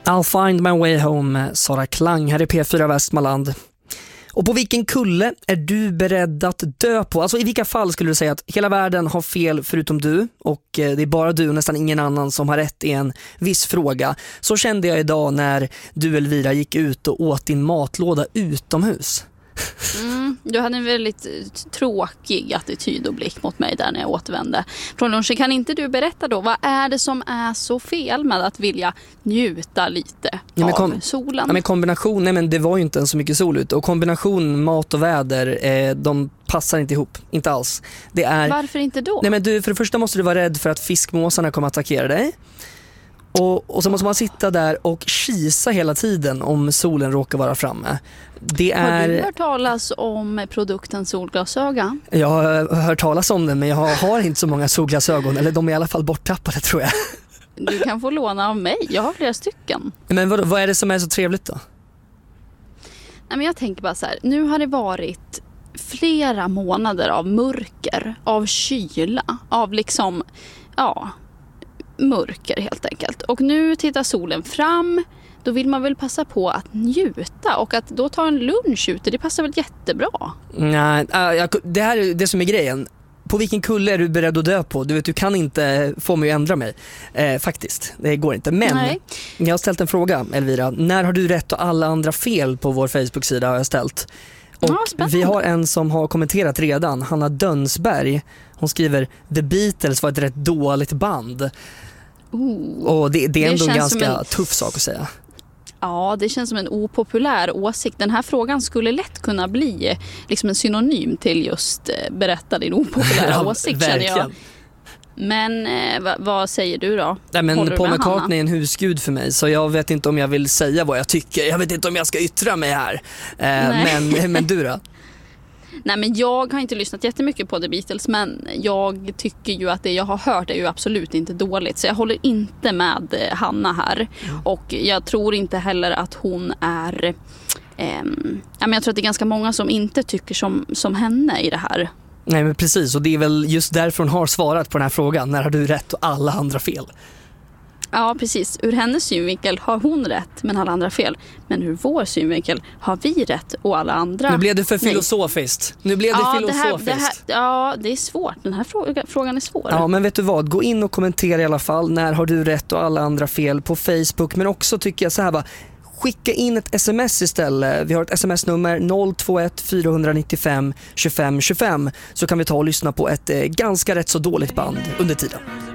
I'll find my way home, Sara Klang här i P4 Västmanland. Och på vilken kulle är du beredd att dö på? Alltså i vilka fall skulle du säga att hela världen har fel förutom du och det är bara du och nästan ingen annan som har rätt i en viss fråga? Så kände jag idag när du, Elvira, gick ut och åt din matlåda utomhus. Du hade en väldigt tråkig attityd och blick mot mig där när jag återvände från lunchen. Kan inte du berätta då, vad är det som är så fel med att vilja njuta lite av solen? Ja, men kombination, nej men det var ju inte ens så mycket sol ute. Och kombination mat och väder, de passar inte ihop, inte alls. Varför inte då? Nej men du, för det första måste du vara rädd för att fiskmåsarna kommer att attackera dig. Och så måste man sitta där och kisa hela tiden om solen råkar vara framme. Har du hört talas om produkten solglasögon? Jag har hört talas om den, men jag har inte så många solglasögon. Eller de är i alla fall borttappade, tror jag. Du kan få låna av mig, jag har flera stycken. Men vad är det som är så trevligt då? Nej, men jag tänker bara så här, nu har det varit flera månader av mörker, av kyla, av liksom, mörker helt enkelt. Och nu tittar solen fram, då vill man väl passa på att njuta, och att då ta en lunch ute, det passar väl jättebra. Nej, det här är det som är grejen. På vilken kulle är du beredd att dö på? Du vet, du kan inte få mig att ändra mig. Faktiskt, det går inte. Men jag har ställt en fråga, Elvira. När har du rätt och alla andra fel på vår Facebook-sida har jag ställt. Och vi har en som har kommenterat redan, Hanna Dönsberg. Hon skriver, The Beatles var ett rätt dåligt band. Och det är ändå en ganska tuff sak att säga. Ja, det känns som en opopulär åsikt. Den här frågan skulle lätt kunna bli liksom en synonym till just berätta din opopulära åsikt, känner jag. Men vad säger du då? Nej, men Paul McCartney är en husgud för mig, så jag vet inte om jag vill säga vad jag tycker. Jag vet inte om jag ska yttra mig här. Men du då? Nej, men jag har inte lyssnat jättemycket på The Beatles, men jag tycker ju att det jag har hört är ju absolut inte dåligt. Så jag håller inte med Hanna här. Och jag tror inte heller att hon är... jag tror att det är ganska många som inte tycker som henne i det här. Nej, men precis. Och det är väl just därför hon har svarat på den här frågan. När har du rätt och alla andra fel? Ja, precis. Ur hennes synvinkel har hon rätt, men alla andra fel. Men ur vår synvinkel har vi rätt och alla andra... Nu blev det för filosofiskt. Det är svårt. Den här frågan är svår. Ja, men vet du vad? Gå in och kommentera i alla fall. När har du rätt och alla andra fel på Facebook. Men också tycker jag så här, skicka in ett sms istället. Vi har ett sms-nummer 021 495 25 25. Så kan vi ta och lyssna på ett ganska rätt så dåligt band under tiden.